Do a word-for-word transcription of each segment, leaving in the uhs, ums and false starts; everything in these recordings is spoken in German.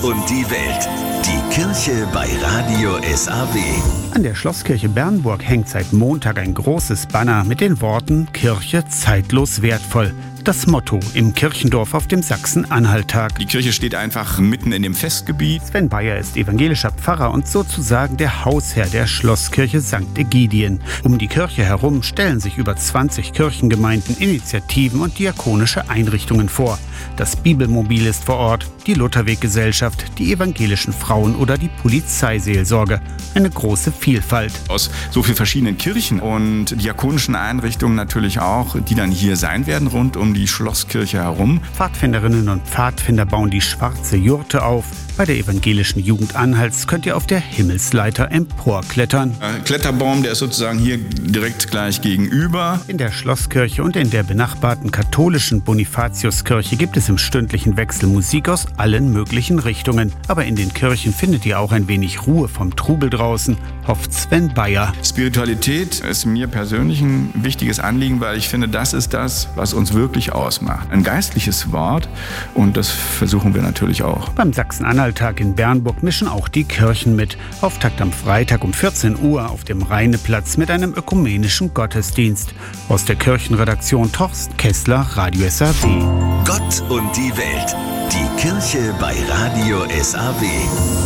und die Welt. Die Kirche bei Radio S A W. An der Schlosskirche Bernburg hängt seit Montag ein großes Banner mit den Worten Kirche zeitlos wertvoll. Das Motto im Kirchendorf auf dem Sachsen-Anhalt-Tag. Die Kirche steht einfach mitten in dem Festgebiet. Sven Bayer ist evangelischer Pfarrer und sozusagen der Hausherr der Schlosskirche Sankt Ägidien. Um die Kirche herum stellen sich über zwanzig Kirchengemeinden, Initiativen und diakonische Einrichtungen vor. Das Bibelmobil ist vor Ort, die Lutherweggesellschaft, die evangelischen Frauen oder die Polizeiseelsorge. Eine große Vielfalt. Aus so vielen verschiedenen Kirchen und diakonischen Einrichtungen natürlich auch, die dann hier sein werden rund um die Schlosskirche herum. Pfadfinderinnen und Pfadfinder bauen die schwarze Jurte auf. Bei der evangelischen Jugend Anhalts könnt ihr auf der Himmelsleiter emporklettern. Der Kletterbaum, der ist sozusagen hier direkt gleich gegenüber. In der Schlosskirche und in der benachbarten katholischen Bonifatiuskirche gibt es im stündlichen Wechsel Musik aus allen möglichen Richtungen. Aber in den Kirchen findet ihr auch ein wenig Ruhe vom Trubel draußen, hofft Sven Bayer. Spiritualität ist mir persönlich ein wichtiges Anliegen, weil ich finde, das ist das, was uns wirklich ausmacht. Ein geistliches Wort, und das versuchen wir natürlich auch. Beim Sachsen-Anhalt Tag in Bernburg mischen auch die Kirchen mit. Auftakt am Freitag um vierzehn Uhr auf dem Rheineplatz mit einem ökumenischen Gottesdienst. Aus der Kirchenredaktion Torsten Kessler, Radio S A W. Gott und die Welt. Die Kirche bei Radio S A W.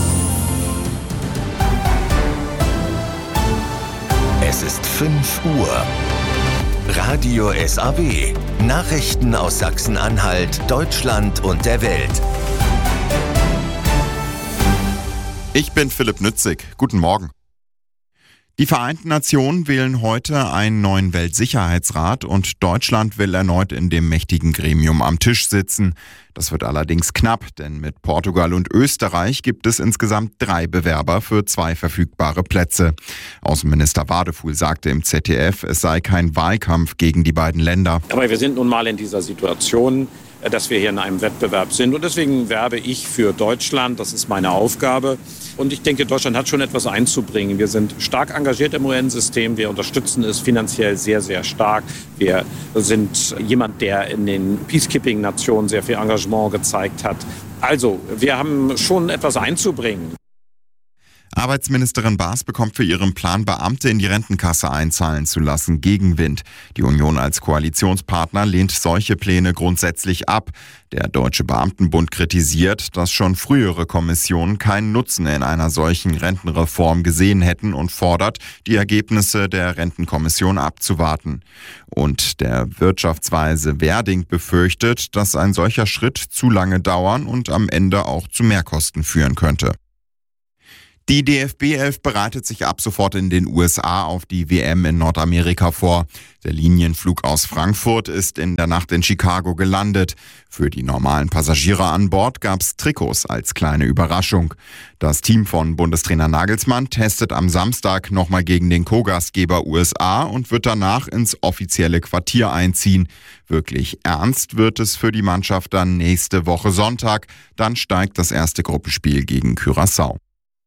Es ist fünf Uhr. Radio S A W. Nachrichten aus Sachsen-Anhalt, Deutschland und der Welt. Ich bin Philipp Nützig. Guten Morgen. Die Vereinten Nationen wählen heute einen neuen Weltsicherheitsrat und Deutschland will erneut in dem mächtigen Gremium am Tisch sitzen. Das wird allerdings knapp, denn mit Portugal und Österreich gibt es insgesamt drei Bewerber für zwei verfügbare Plätze. Außenminister Wadefuhl sagte im Z D F, es sei kein Wahlkampf gegen die beiden Länder. Aber wir sind nun mal in dieser Situation, dass wir hier in einem Wettbewerb sind. Und deswegen werbe ich für Deutschland. Das ist meine Aufgabe. Und ich denke, Deutschland hat schon etwas einzubringen. Wir sind stark engagiert im U N-System. Wir unterstützen es finanziell sehr, sehr stark. Wir sind jemand, der in den Peacekeeping-Nationen sehr viel Engagement gezeigt hat. Also, wir haben schon etwas einzubringen. Arbeitsministerin Baas bekommt für ihren Plan, Beamte in die Rentenkasse einzahlen zu lassen, Gegenwind. Die Union als Koalitionspartner lehnt solche Pläne grundsätzlich ab. Der Deutsche Beamtenbund kritisiert, dass schon frühere Kommissionen keinen Nutzen in einer solchen Rentenreform gesehen hätten und fordert, die Ergebnisse der Rentenkommission abzuwarten. Und der Wirtschaftsweise Werding befürchtet, dass ein solcher Schritt zu lange dauern und am Ende auch zu Mehrkosten führen könnte. Die D F B elf bereitet sich ab sofort in den U S A auf die W M in Nordamerika vor. Der Linienflug aus Frankfurt ist in der Nacht in Chicago gelandet. Für die normalen Passagiere an Bord gab's Trikots als kleine Überraschung. Das Team von Bundestrainer Nagelsmann testet am Samstag nochmal gegen den Co-Gastgeber U S A und wird danach ins offizielle Quartier einziehen. Wirklich ernst wird es für die Mannschaft dann nächste Woche Sonntag. Dann steigt das erste Gruppenspiel gegen Curaçao.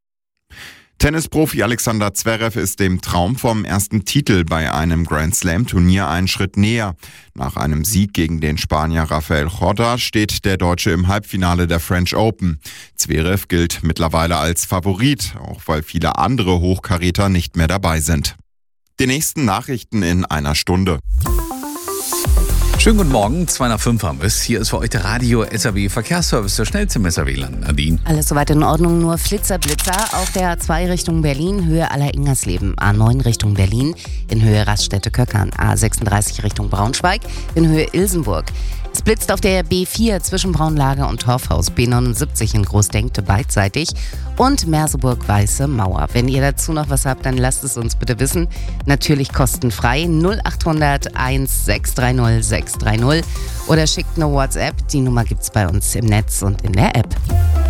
Tennisprofi Alexander Zverev ist dem Traum vom ersten Titel bei einem Grand-Slam-Turnier einen Schritt näher. Nach einem Sieg gegen den Spanier Rafael Corda steht der Deutsche im Halbfinale der French Open. Zverev gilt mittlerweile als Favorit, auch weil viele andere Hochkaräter nicht mehr dabei sind. Die nächsten Nachrichten in einer Stunde. Schönen guten Morgen, zwei nach fünf haben wir es. Hier ist für euch der Radio S A W Verkehrsservice, der schnellste im S A W-Land. Nadine. Alles soweit in Ordnung, nur Flitzer, Blitzer. Auf der A zwei Richtung Berlin, Höhe Aller-Ingersleben. A neun Richtung Berlin, in Höhe Raststätte-Köckern. A sechsunddreißig Richtung Braunschweig, in Höhe Ilsenburg. Es blitzt auf der B vier zwischen Braunlage und Torfhaus, B neunundsiebzig in Großdenkte beidseitig und Merseburg-Weiße Mauer. Wenn ihr dazu noch was habt, dann lasst es uns bitte wissen. Natürlich kostenfrei null acht hundert eins sechs drei null sechs drei null oder schickt eine WhatsApp. Die Nummer gibt's bei uns im Netz und in der App.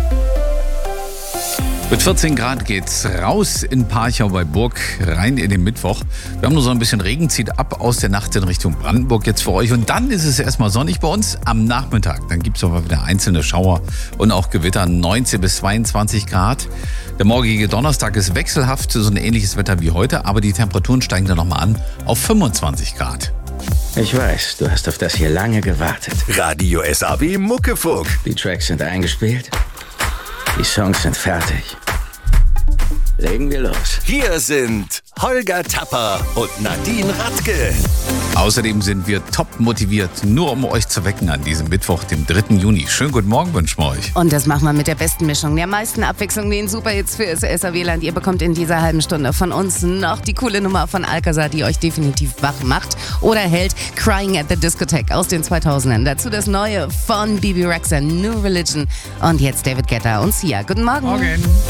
Mit vierzehn Grad geht's raus in Parchau bei Burg, rein in den Mittwoch. Wir haben nur so ein bisschen Regen, zieht ab aus der Nacht in Richtung Brandenburg jetzt für euch. Und dann ist es erstmal sonnig bei uns am Nachmittag. Dann gibt's aber wieder einzelne Schauer und auch Gewitter, neunzehn bis zweiundzwanzig Grad. Der morgige Donnerstag ist wechselhaft, so ein ähnliches Wetter wie heute, aber die Temperaturen steigen dann nochmal an auf fünfundzwanzig Grad. Ich weiß, du hast auf das hier lange gewartet. Radio S A W Muckefuck. Die Tracks sind eingespielt. Die Songs sind fertig. Legen wir los. Hier sind Holger Tapper und Nadine Radke. Außerdem sind wir top motiviert, nur um euch zu wecken an diesem Mittwoch, dem dritten Juni. Schönen guten Morgen wünschen wir euch. Und das machen wir mit der besten Mischung, der meisten Abwechslung, den Superhits für das S A W-Land. Ihr bekommt in dieser halben Stunde von uns noch die coole Nummer von Alcazar, die euch definitiv wach macht oder hält. Crying at the Discotheque aus den zweitausendern. Dazu das Neue von Bebe Rexha, New Religion. Und jetzt David Guetta und Sia. Guten Morgen. Morgen.